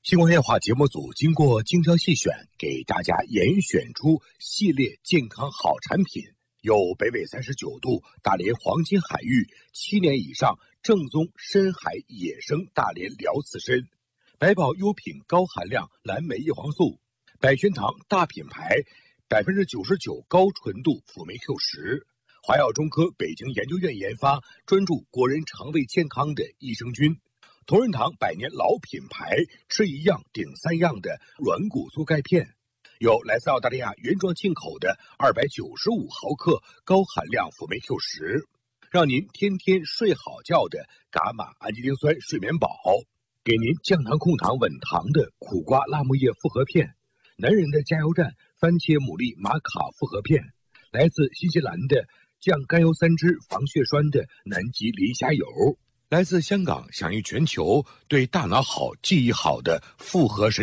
星光夜话节目组经过精挑细选，给大家严选出系列健康好产品，有北纬39度大连黄金海域7年以上正宗深海野生大连辽刺参，百宝优品高含量蓝莓叶黄素，百全堂大品牌99%高纯度辅酶 Q10，华药中科北京研究院研发，专注国人肠胃健康的益生菌。同仁堂100年老品牌，吃一样顶3样的软骨素钙片，有来自澳大利亚原装进口的295毫克高含量辅酶 Q10，让您天天睡好觉的伽马氨基丁酸睡眠宝，给您降糖控糖稳糖的苦瓜辣木叶复合片，男人的加油站番茄牡蛎玛卡复合片，来自新西兰的降甘油三酯防血栓的南极磷虾油，来自香港享誉全球对大脑好记忆好的复合神